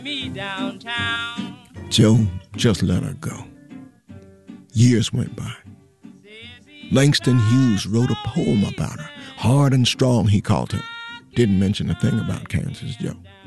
Me downtown. Joe just let her go. Years went by. Langston Hughes wrote a poem about her. Hard and strong, he called her. Didn't mention a thing about Kansas Joe.